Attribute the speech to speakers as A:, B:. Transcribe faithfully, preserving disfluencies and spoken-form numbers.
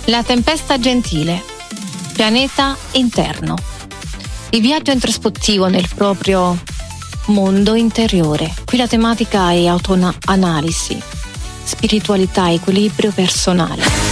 A: La tempesta gentile, pianeta interno. Il viaggio introspettivo nel proprio mondo interiore. Qui la tematica è autoanalisi, spiritualità, equilibrio personale.